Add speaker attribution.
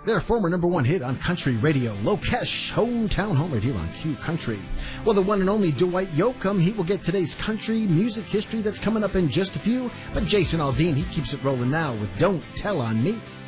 Speaker 1: their former number one hit on country radio, Lokesh, Hometown Home, right here on Q Country. Well, the one and only Dwight Yoakam, he will get today's country music history that's coming up in just a few. But Jason Aldean, he keeps it rolling now with Don't Tell on Me.